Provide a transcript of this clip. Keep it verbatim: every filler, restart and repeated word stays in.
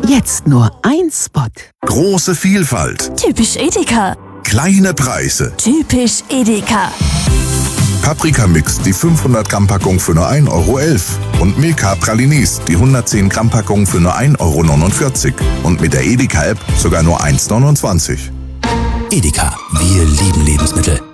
Jetzt nur ein Spot. Große Vielfalt. Typisch Edeka. Kleine Preise. Typisch Edeka. Paprikamix, die fünfhundert Gramm Packung für nur ein Euro elf. Und Milka Pralinis, die hundertzehn Gramm Packung für nur ein Euro neunundvierzig. Und mit der Edeka-App sogar nur eins Euro neunundzwanzig. Edeka, wir lieben Lebensmittel.